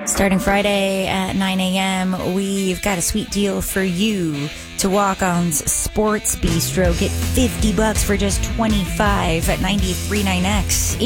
Starting Friday at 9 a.m., we've got a sweet deal for you to Walk-On's Sports Bistro. Get $50 for just $25 at 93.9X.